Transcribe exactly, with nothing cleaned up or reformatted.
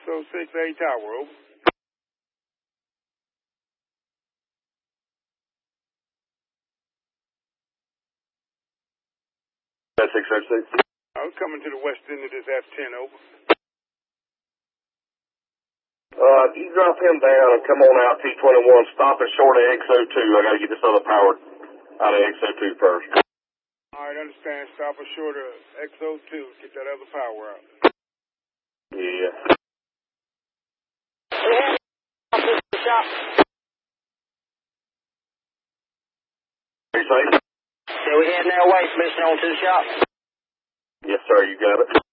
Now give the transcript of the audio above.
oh six A Tower, over. That's six oh six. I was coming to the west end of this F ten, over. Uh, you drop him down and come on out T twenty-one, stop it short of X oh two. I gotta get this other power out of X oh two first. Alright, understand. Stop us short of X oh two. Get that other power out. Yeah. Are you safe? So we're heading our way, Smithson, on to the shop. Yes, sir, you got it.